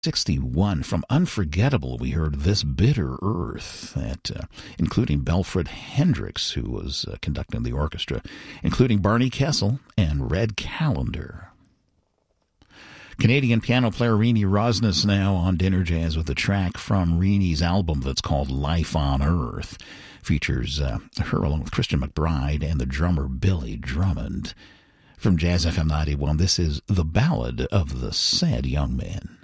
61. From Unforgettable, we heard This Bitter Earth, including Belfred Hendricks, who was conducting the orchestra, including Barney Kessel and Red Callender. Canadian piano player Renee Rosnes now on Dinner Jazz with a track from Renee's album that's called Life on Earth. Features her along with Christian McBride and the drummer Billy Drummond. From Jazz FM 91, this is The Ballad of the Sad Young Man.